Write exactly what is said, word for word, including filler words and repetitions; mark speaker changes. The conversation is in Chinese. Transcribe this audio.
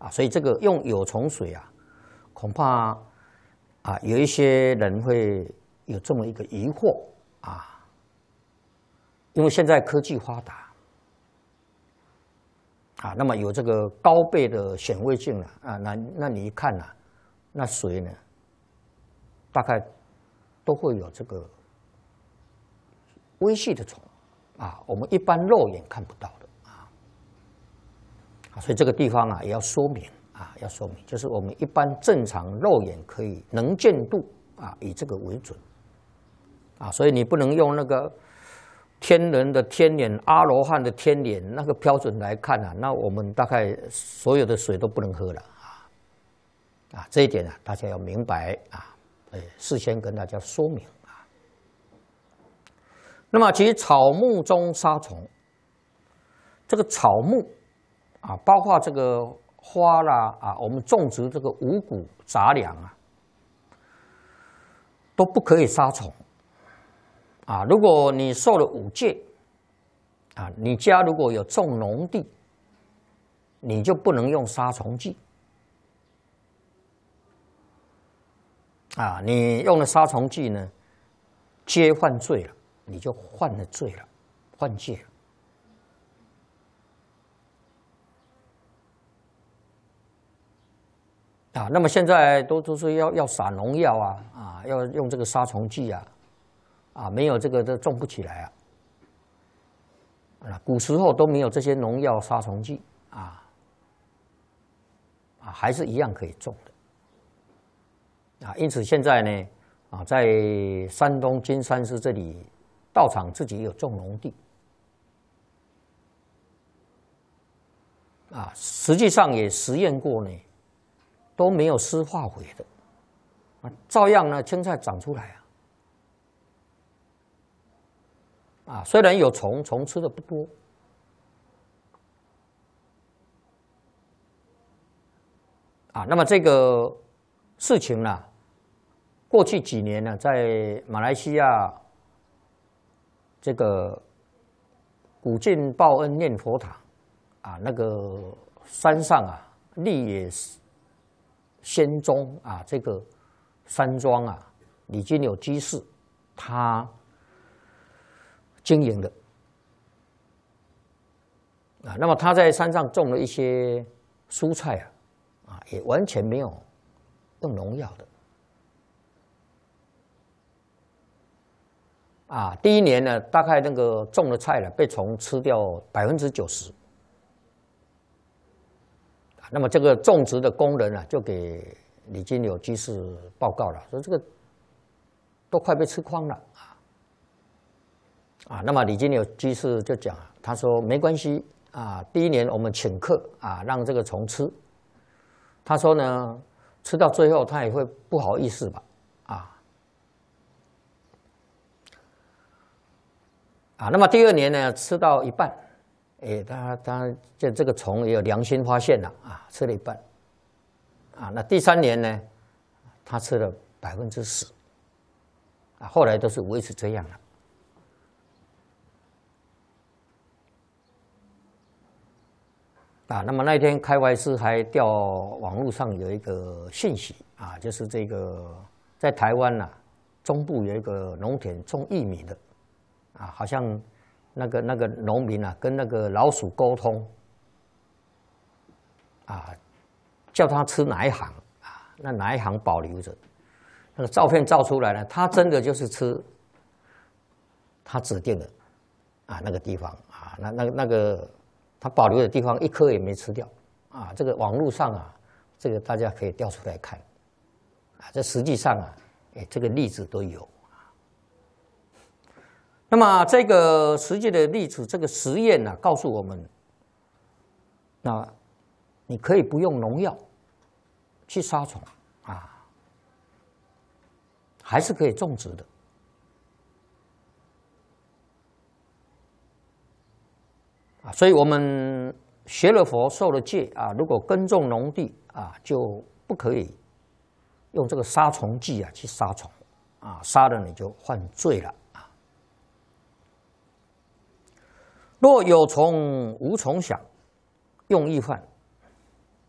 Speaker 1: 啊，所以这个用有虫水啊，恐怕啊有一些人会有这么一个疑惑啊，因为现在科技发达啊，那么有这个高倍的显微镜了啊，那那你一看呐、啊，那水呢，大概都会有这个微细的虫啊，我们一般肉眼看不到的。所以这个地方啊，也要说明啊，要说明，就是我们一般正常肉眼可以能见度啊，以这个为准啊，所以你不能用那个天人的天眼、阿罗汉的天眼那个标准来看啊，那我们大概所有的水都不能喝了啊啊，这一点啊，大家要明白啊，呃，事先跟大家说明啊。那么，其实草木中杀虫，这个草木。啊，包括这个花啦啊，我们种植这个五谷杂粮啊，都不可以杀虫啊。如果你受了五戒啊，你家如果有种农地，你就不能用杀虫剂啊。你用了杀虫剂呢，皆犯罪了，你就犯了罪了，犯戒了。啊，那么现在都都是要要撒农药啊，啊，要用这个杀虫剂啊，啊，没有这个都种不起来啊。啊，古时候都没有这些农药杀虫剂啊，啊，还是一样可以种的。啊，因此现在呢，啊，在山东金山寺这里，道场自己有种农地。啊，实际上也实验过呢。都没有施化肥的，啊，照样呢青菜长出来啊，啊，虽然有虫，虫吃的不多，啊，那么这个事情呢，过去几年呢，在马来西亚这个古晋报恩念佛堂啊，那个山上啊，立也仙踪啊，这个山庄啊，李金友居士他经营的啊，那么他在山上种了一些蔬菜啊，啊，也完全没有用农药的啊。第一年呢，大概那个种的菜呢，被虫吃掉百分之九十。那么这个种植的工人啊，就给李金友居士报告了，说这个都快被吃光了啊！啊，那么李金友居士就讲，他说没关系啊，第一年我们请客啊，让这个虫吃。他说呢，吃到最后他也会不好意思吧，啊啊，那么第二年呢，吃到一半。哎，他他这这个虫也有良心发现了啊，吃了一半，啊，那第三年呢，他吃了百分之十，啊，后来都是维持这样了，啊，那么那一天开怀师还调网络上有一个信息啊，就是这个在台湾呐、啊，中部有一个农田种玉米的，啊，好像。那个那个农民啊，跟那个老鼠沟通，啊，叫他吃哪一行啊？那哪一行保留着？那个照片照出来了，他真的就是吃他指定的啊那个地方啊，那那那个他保留的地方一颗也没吃掉啊。这个网络上啊，这个大家可以调出来看啊。这实际上啊，哎，这个例子都有。那么这个实际的例子，这个实验呢、啊，告诉我们，那你可以不用农药去杀虫啊，还是可以种植的。啊，所以我们学了佛、受了戒啊，如果耕种农地啊，就不可以用这个杀虫剂啊去杀虫啊，杀了你就犯罪了。若有虫无虫想，用意犯